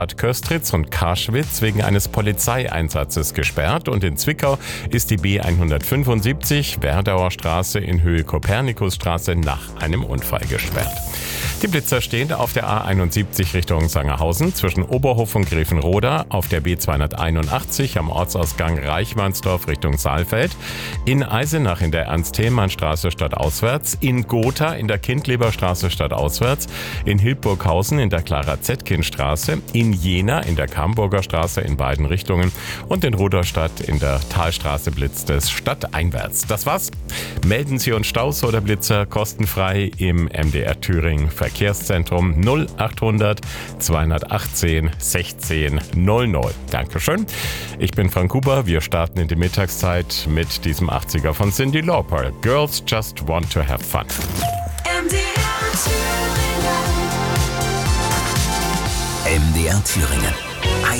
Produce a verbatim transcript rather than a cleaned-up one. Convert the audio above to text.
Köstritz und Karschwitz wegen eines Polizeieinsatzes gesperrt und in Zwickau ist die B hundertfünfundsiebzig Werdauer Straße in Höhe Kopernikusstraße nach einem Unfall gesperrt. Die Blitzer stehen auf der A einundsiebzig Richtung Sangerhausen zwischen Oberhof und Grevenroda, auf der B zweihunderteinundachtzig am Ortsausgang Reichmannsdorf Richtung Saalfeld, in Eisenach in der Ernst-Thälmann-Straße stadtauswärts, in Gotha in der Kindleberstraße stadtauswärts, in Hildburghausen in der Clara-Zetkin-Straße, in Jena in der Kamburger Straße in beiden Richtungen und in Rudolstadt in der Talstraße blitzt es stadteinwärts. Das war's. Melden Sie uns Staus oder Blitzer kostenfrei im M D R Thüringen Verkehrszentrum null achthundert zweihundertachtzehn sechzehn null null. Dankeschön. Ich bin Frank Huber. Wir starten in die Mittagszeit mit diesem achtziger von Cyndi Lauper. Girls Just Want to Have Fun. M D R Thüringen. M D R Thüringen.